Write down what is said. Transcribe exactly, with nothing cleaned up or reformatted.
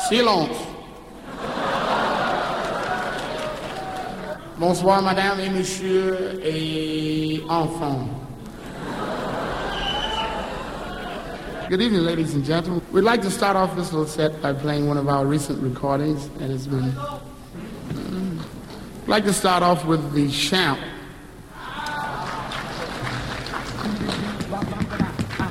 Silence. Bonsoir, madame et monsieur et enfants. Good evening, ladies and gentlemen. We'd like to start off this little set by playing one of our recent recordings that has been... Mm, I'd like to start off with the Champ.